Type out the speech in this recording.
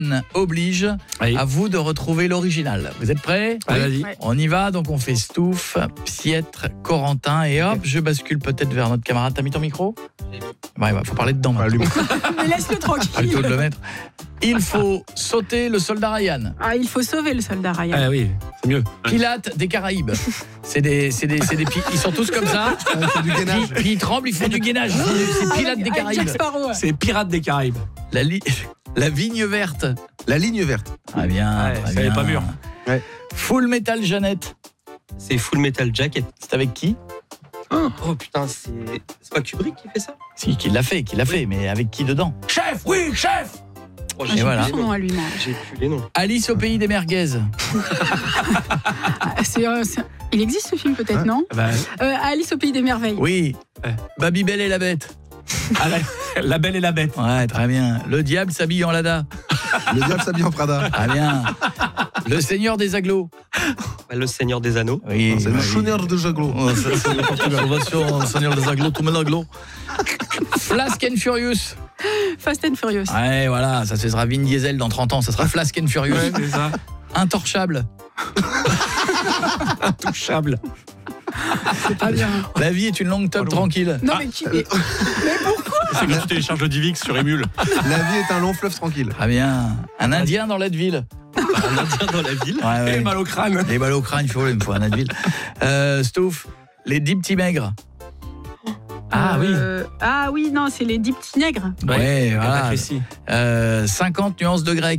oblige. Oui. À vous de retrouver l'original. Vous êtes prêts ? Vas-y. Ouais. On y va, donc on fait Stouff, Pietre, Corentin et hop, je bascule peut-être vers notre camarade. T'as mis ton micro ? Ouais, faut parler dedans maintenant. Mais laisse-le tranquille. Plutôt de le mettre. Il faut sauter le soldat Ryan. Ah, il faut sauver le soldat Ryan. Ah oui, c'est mieux. Pilates des Caraïbes. C'est des ils sont tous comme ça. C'est du gainage. Puis ils tremblent, ils font du gainage. C'est Pilates des Avec Jack Caraïbes. Sparrow, ouais. C'est Pirates des Caraïbes. La vigne verte. La ligne verte. Ah bien, Ouais, très ça bien. n'est pas mûr. Ouais. Full Metal Jeannette. C'est Full Metal Jacket. C'est avec qui ? Oh putain, c'est pas Kubrick qui fait ça? Si, qui l'a fait, mais avec qui dedans ? Chef, oui, chef. Oh, Ah, j'ai voilà. plus son nom à lui, moi. J'ai plus les noms. Alice au pays des merguez. Ah, il existe ce film peut-être, non Bah, Alice au pays des merveilles. Oui. Ouais. Babybel et la bête. ah, la Belle et la Bête. Ouais, très bien. Le diable s'habille en Lada. Le diable s'habille en Prada. Très bien. Le seigneur des agglos. Bah, le Seigneur des Anneaux. Oui. C'est le oui. chôneur de Jaglot. Oh, ça, c'est la perturbation, le seigneur des agglos, tout le monde agglos. Flask and Furious. Fast and Furious. Ouais, voilà, ça sera Vin Diesel dans 30 ans, ça sera Flask and Furious. Ouais, c'est ça. Intouchable. Intouchable. C'est pas bien. La vie est une longue top tranquille. Non, mais mais pourquoi C'est quand tu télécharges le Divix sur Emule. La vie est un long fleuve tranquille. Très bien. Un Indien dans l'Aideville. Un Indien dans la ville. Ouais, ouais. Et mal au crâne. Les balles au crâne, il faut un Advil. Stouff, les 10 petits maigres. Ah oui. Ah oui, non, c'est les 10 petits nègres. Ouais, voilà. Pas précis. 50 nuances de grec.